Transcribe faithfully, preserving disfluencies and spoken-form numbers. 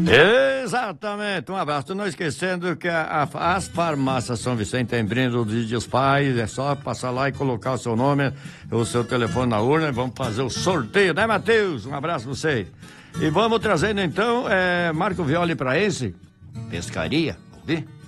Exatamente, um abraço. Não esquecendo que a, a, as farmácias São Vicente tem brinde do Dia dos Pais, é só passar lá e colocar o seu nome, o seu telefone na urna e vamos fazer o sorteio, né, Matheus? Um abraço pra você. E vamos trazendo então, é, Marco Violi pra esse, pescaria, ouvir?